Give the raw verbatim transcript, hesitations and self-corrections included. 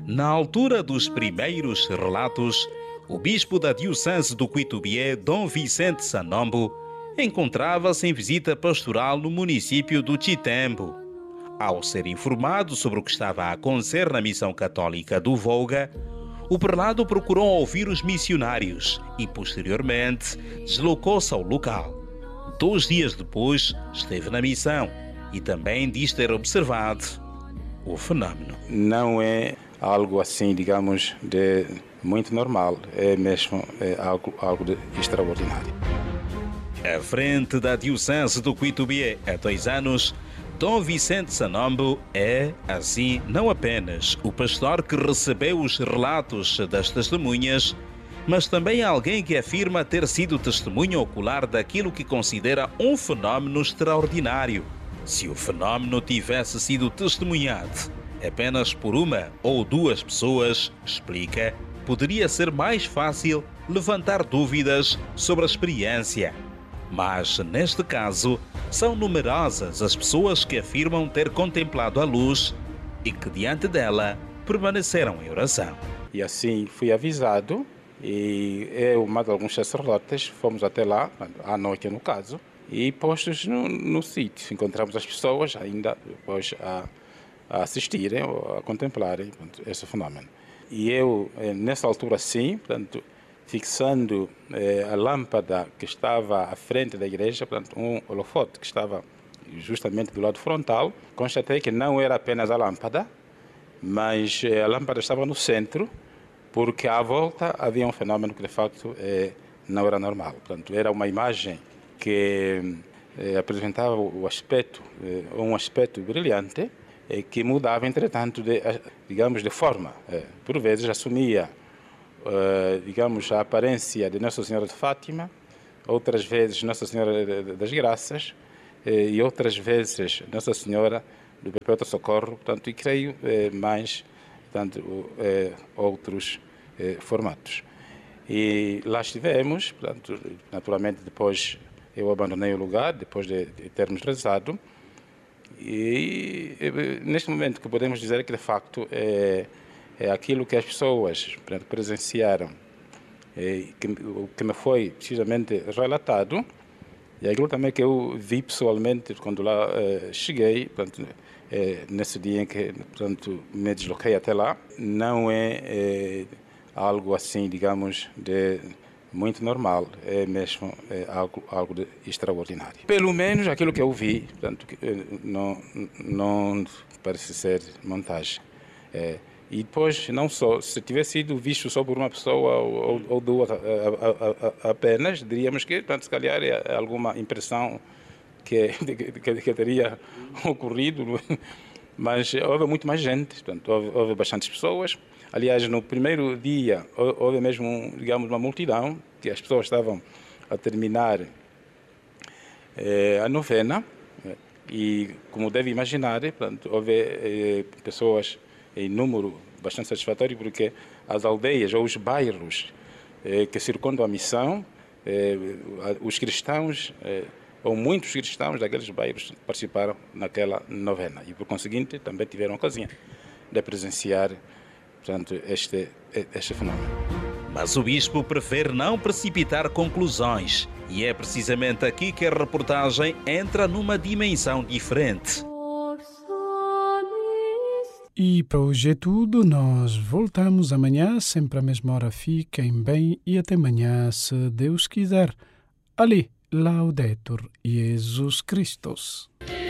Na altura dos primeiros relatos, o bispo da Diocese do Cuitubié, Dom Vicente Sanombo, encontrava-se em visita pastoral no município do Chitembo. Ao ser informado sobre o que estava a acontecer na missão católica do Volga, o prelado procurou ouvir os missionários e, posteriormente, deslocou-se ao local. Dois dias depois, esteve na missão e também diz ter observado o fenómeno. Não é algo assim, digamos, de muito normal, é mesmo é algo, algo de extraordinário. À frente da Diocese do Cuitubié há dois anos, Dom Vicente Sanombo é, assim, não apenas o pastor que recebeu os relatos das testemunhas, mas também alguém que afirma ter sido testemunha ocular daquilo que considera um fenómeno extraordinário. Se o fenómeno tivesse sido testemunhado apenas por uma ou duas pessoas, explica, poderia ser mais fácil levantar dúvidas sobre a experiência. Mas, neste caso, são numerosas as pessoas que afirmam ter contemplado a luz e que, diante dela, permaneceram em oração. E assim fui avisado e eu, mais alguns sacerdotes, fomos até lá, à noite no caso, e postos no, no sítio. Encontramos as pessoas ainda depois a, a assistirem ou a contemplarem portanto, esse fenómeno. E eu, nessa altura sim, portanto, fixando eh, a lâmpada que estava à frente da igreja, portanto, um holofote que estava justamente do lado frontal, constatei que não era apenas a lâmpada, mas eh, a lâmpada estava no centro, porque à volta havia um fenómeno que de facto eh, não era normal. Portanto, era uma imagem que eh, apresentava o aspecto, eh, um aspecto brilhante, eh, que mudava, entretanto, de, digamos, de forma. Eh, por vezes assumia Uh, digamos, a aparência de Nossa Senhora de Fátima, outras vezes Nossa Senhora das Graças uh, e outras vezes Nossa Senhora do Perpétuo Socorro, portanto, e creio uh, mais portanto, uh, outros uh, formatos. E lá estivemos, portanto, naturalmente depois eu abandonei o lugar, depois de, de termos rezado, e uh, neste momento que podemos dizer que de facto é É aquilo que as pessoas presenciaram, é, que, o que me foi precisamente relatado, e aquilo também que eu vi pessoalmente quando lá é, cheguei, portanto, é, nesse dia em que portanto, me desloquei até lá, não é, é algo assim, digamos, de muito normal, é mesmo é algo, algo de extraordinário. Pelo menos aquilo que eu vi, portanto, não, não parece ser montagem. É, E depois, não só, se tivesse sido visto só por uma pessoa ou, ou duas a, a, a, apenas, diríamos que, portanto, se calhar é alguma impressão que, que, que teria ocorrido, mas houve muito mais gente, portanto, houve, houve bastantes pessoas. Aliás, no primeiro dia, houve mesmo, digamos, uma multidão, que as pessoas estavam a terminar eh, a novena, e, como deve imaginar, portanto, houve eh, pessoas em número bastante satisfatório, porque as aldeias ou os bairros eh, que circundam a missão, eh, os cristãos, eh, ou muitos cristãos daqueles bairros participaram naquela novena e, por conseguinte, também tiveram a ocasião de presenciar portanto, este, este fenómeno. Mas o bispo prefere não precipitar conclusões e é precisamente aqui que a reportagem entra numa dimensão diferente. E para hoje é tudo, nós voltamos amanhã, sempre à mesma hora. Fiquem bem e até amanhã, se Deus quiser. Ali, Laudetur Jesus Christus.